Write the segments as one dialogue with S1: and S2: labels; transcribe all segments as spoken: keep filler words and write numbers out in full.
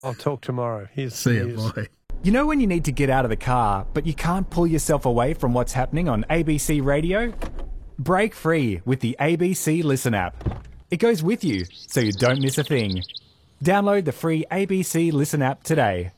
S1: I'll talk tomorrow. Here's
S2: See
S1: the
S2: you,
S1: news.
S2: bye.
S3: You know when you need to get out of the car, but you can't pull yourself away from what's happening on A B C Radio? Break free with the A B C Listen app. It goes with you, so you don't miss a thing. Download the free A B C Listen app today.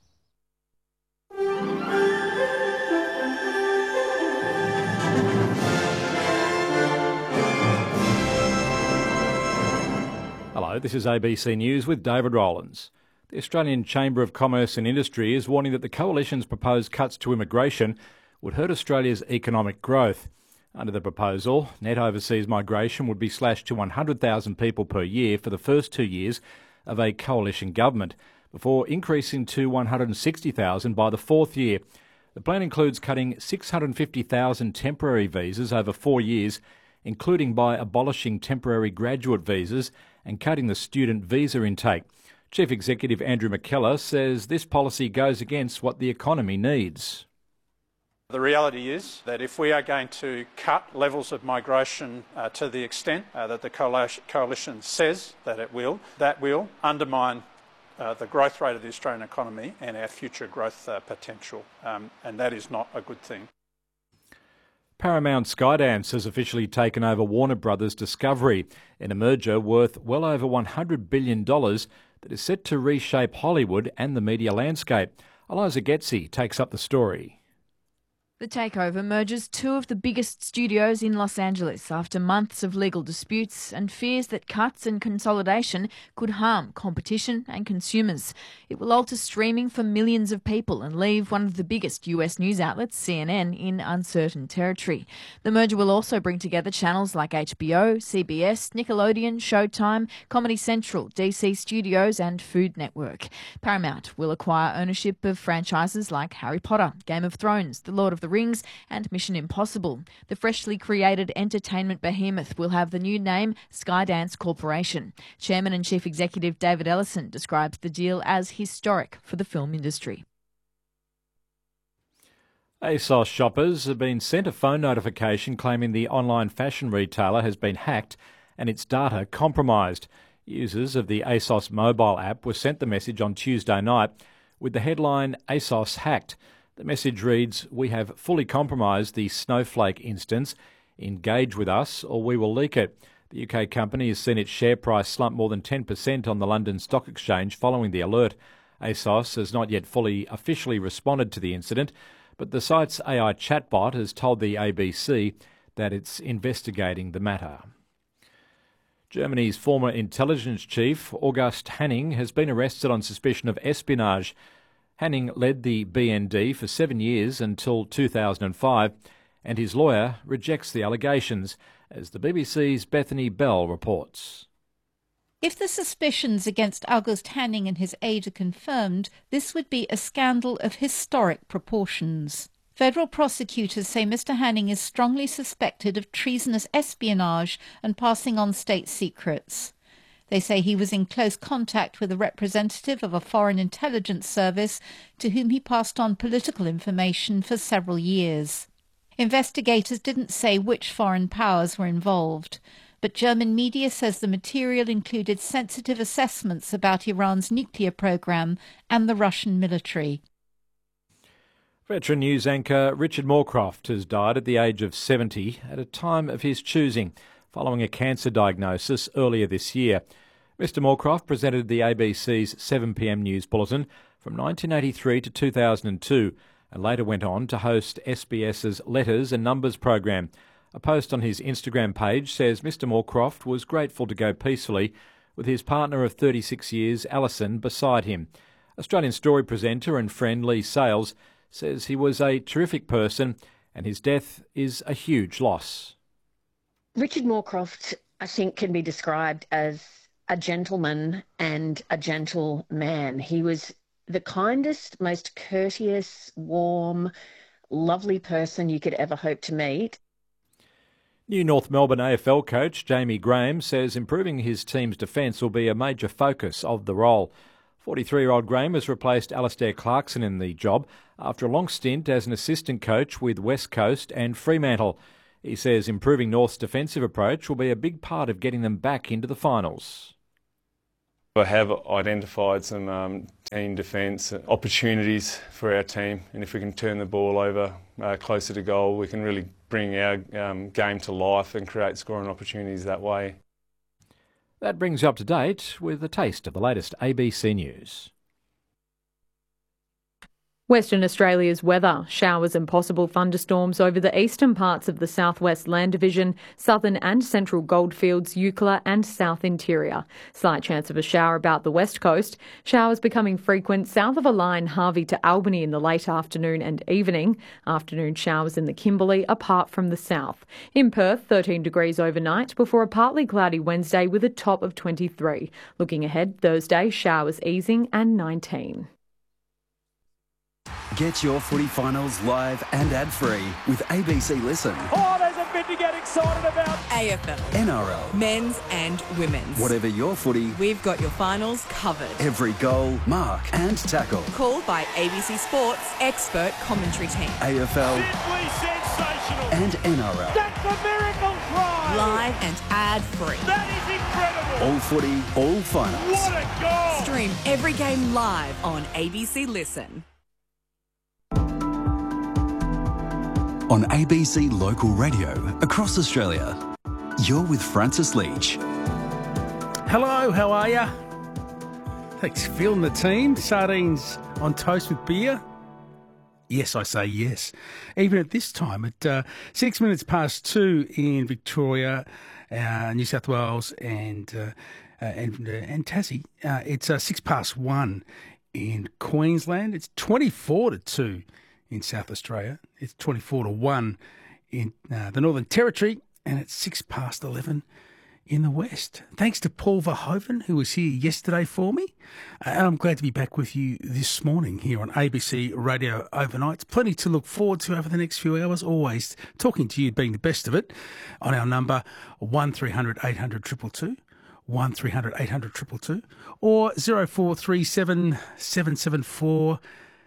S4: Hello, this is A B C News with David Rowlands. The Australian Chamber of Commerce and Industry is warning that the Coalition's proposed cuts to immigration would hurt Australia's economic growth. Under the proposal, net overseas migration would be slashed to one hundred thousand people per year for the first two years of a coalition government, before increasing to one hundred sixty thousand by the fourth year. The plan includes cutting six hundred fifty thousand temporary visas over four years, including by abolishing temporary graduate visas and cutting the student visa intake. Chief Executive Andrew McKellar says this policy goes against what the economy needs.
S5: The reality is that if we are going to cut levels of migration uh, to the extent uh, that the coalition says that it will, that will undermine uh, the growth rate of the Australian economy and our future growth uh, potential, um, and that is not a good thing.
S4: Paramount Skydance has officially taken over Warner Brothers Discovery in a merger worth well over one hundred billion dollars that is set to reshape Hollywood and the media landscape. Eliza Getzi takes up the story.
S6: The takeover merges two of the biggest studios in Los Angeles after months of legal disputes and fears that cuts and consolidation could harm competition and consumers. It will alter streaming for millions of people and leave one of the biggest U S news outlets, C N N, in uncertain territory. The merger will also bring together channels like H B O, C B S, Nickelodeon, Showtime, Comedy Central, D C Studios and Food Network. Paramount will acquire ownership of franchises like Harry Potter, Game of Thrones, The Lord of the Rings and Mission Impossible. The freshly created entertainment behemoth will have the new name Skydance Corporation. Chairman and Chief Executive David Ellison describes the deal as historic for the film industry.
S4: ASOS shoppers have been sent a phone notification claiming the online fashion retailer has been hacked and its data compromised. Users of the ASOS mobile app were sent the message on Tuesday night with the headline ASOS hacked. The message reads, "We have fully compromised the Snowflake instance. Engage with us or we will leak it." The U K company has seen its share price slump more than ten percent on the London Stock Exchange following the alert. ASOS has not yet fully officially responded to the incident, but the site's A I chatbot has told the A B C that it's investigating the matter. Germany's former intelligence chief, August Hanning, has been arrested on suspicion of espionage. Hanning led the B N D for seven years until two thousand five, and his lawyer rejects the allegations, as the B B C's Bethany Bell reports.
S7: If the suspicions against August Hanning and his aide are confirmed, this would be a scandal of historic proportions. Federal prosecutors say Mister Hanning is strongly suspected of treasonous espionage and passing on state secrets. They say he was in close contact with a representative of a foreign intelligence service to whom he passed on political information for several years. Investigators didn't say which foreign powers were involved, but German media says the material included sensitive assessments about Iran's nuclear program and the Russian military.
S4: Veteran news anchor Richard Moorcroft has died at the age of seventy at a time of his choosing, following a cancer diagnosis earlier this year. Mister Moorcroft presented the A B C's seven p m news bulletin from nineteen eighty-three to two thousand two and later went on to host SBS's Letters and Numbers program. A post on his Instagram page says Mister Moorcroft was grateful to go peacefully with his partner of thirty-six years, Alison, beside him. Australian Story presenter and friend Lee Sales says he was a terrific person and his death is a huge loss.
S8: Richard Moorcroft, I think, can be described as a gentleman and a gentle man. He was the kindest, most courteous, warm, lovely person you could ever hope to meet.
S4: New North Melbourne A F L coach Jamie Graham says improving his team's defence will be a major focus of the role. forty-three-year-old Graham has replaced Alastair Clarkson in the job after a long stint as an assistant coach with West Coast and Fremantle. He says improving North's defensive approach will be a big part of getting them back into the finals.
S1: I have identified some um, team defence opportunities for our team, and if we can turn the ball over uh, closer to goal, we can really bring our um, game to life and create scoring opportunities that way.
S4: That brings you up to date with a taste of the latest A B C News.
S2: Western Australia's weather. Showers and possible thunderstorms over the eastern parts of the Southwest Land Division, southern and central goldfields, Eucla and south interior. Slight chance of a shower about the west coast. Showers becoming frequent south of a line Harvey to Albany in the late afternoon and evening. Afternoon showers in the Kimberley apart from the south. In Perth, thirteen degrees overnight before a partly cloudy Wednesday with a top of twenty-three. Looking ahead, Thursday, showers easing and nineteen.
S9: Get your footy finals live and ad-free with A B C Listen.
S10: Oh, there's a bit to get excited about.
S11: A F L.
S9: N R L.
S11: Men's and women's.
S9: Whatever your footy,
S11: we've got your finals covered.
S9: Every goal, mark and tackle.
S11: Called by A B C Sports expert commentary team.
S9: A F L.
S10: Simply sensational.
S9: And N R L.
S10: That's a miracle try.
S11: Live and ad-free.
S10: That is incredible.
S9: All footy, all finals.
S10: What a goal.
S11: Stream every game live on A B C Listen.
S9: On A B C Local Radio across Australia, you're with Francis Leach.
S12: Hello, how are you? Thanks, Phil and the team. Sardines on toast with beer? Yes, I say yes. Even at this time, at uh, six minutes past two in Victoria, uh, New South Wales and uh, uh, and, uh, and Tassie, uh, it's uh, six past one in Queensland. It's twenty-four to two in South Australia. It's twenty-four to one in uh, the Northern Territory, and it's six past eleven in the West. Thanks to Paul Verhoeven, who was here yesterday for me. Uh, and I'm glad to be back with you this morning here on A B C Radio Overnight. Plenty to look forward to over the next few hours. Always talking to you, being the best of it, on our number one three hundred eight hundred two two two, one three hundred eight hundred two two two, or zero four three seven seven seven four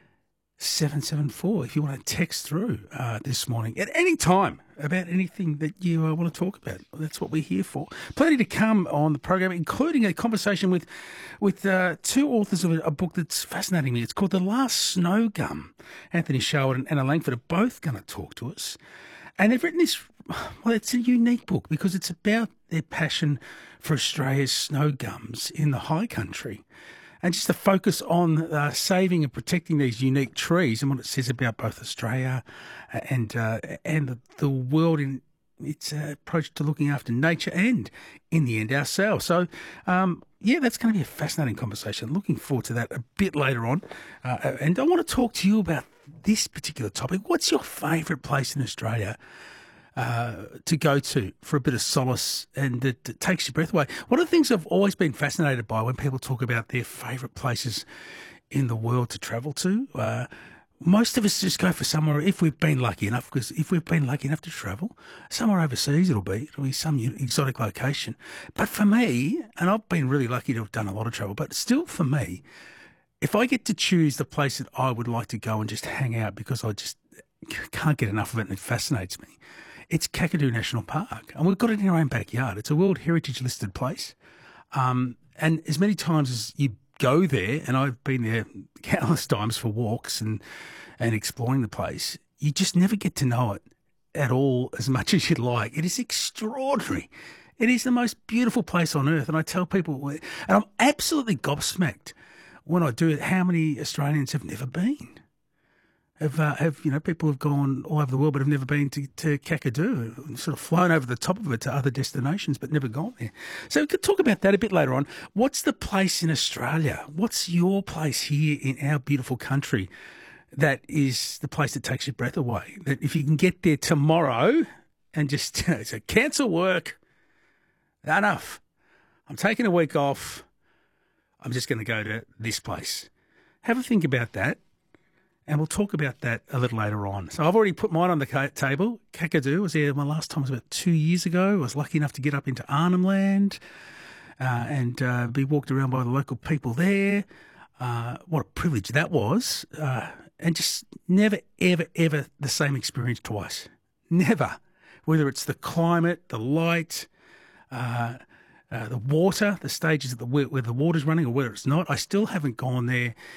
S12: seven seven four if you want to text through uh, this morning at any time about anything that you uh, want to talk about. That's what we're here for. Plenty to come on the program, including a conversation with with uh, two authors of a, a book that's fascinating me. It's called The Last Snow Gum. Anthony Sherwood and Anna Langford are both going to talk to us. And they've written this, well, it's a unique book because it's about their passion for Australia's snow gums in the high country. And just to focus on uh, saving and protecting these unique trees and what it says about both Australia and uh, and the, the world in its uh, approach to looking after nature and, in the end, ourselves. So, um, yeah, that's going to be a fascinating conversation. Looking forward to that a bit later on. Uh, and I want to talk to you about this particular topic. What's your favourite place in Australia Uh, to go to for a bit of solace and that, that takes your breath away? One of the things I've always been fascinated by when people talk about their favourite places in the world to travel to, uh, most of us just go for somewhere, if we've been lucky enough, because if we've been lucky enough to travel, somewhere overseas it'll be, it'll be some exotic location. But for me, and I've been really lucky to have done a lot of travel, but still for me, if I get to choose the place that I would like to go and just hang out because I just can't get enough of it and it fascinates me, it's Kakadu National Park, and we've got it in our own backyard. It's a World Heritage listed place. Um, and as many times as you go there, and I've been there countless times for walks and, and exploring the place, you just never get to know it at all as much as you'd like. It is extraordinary. It is the most beautiful place on earth. And I tell people, and I'm absolutely gobsmacked when I do it, how many Australians have never been. Have, uh, have you know, people have gone all over the world but have never been to, to Kakadu, sort of flown over the top of it to other destinations but never gone there. So we could talk about that a bit later on. What's the place in Australia? What's your place here in our beautiful country that is the place that takes your breath away? That if you can get there tomorrow and just you know, so cancel work, enough. I'm taking a week off. I'm just going to go to this place. Have a think about that. And we'll talk about that a little later on. So I've already put mine on the table. Kakadu, I was there, my last time was about two years ago. I was lucky enough to get up into Arnhem Land uh, and uh, be walked around by the local people there. Uh, what a privilege that was. Uh, and just never, ever, ever the same experience twice. Never. Whether it's the climate, the light, uh, uh, the water, the stages of the where, where the water's running or where it's not. I still haven't gone there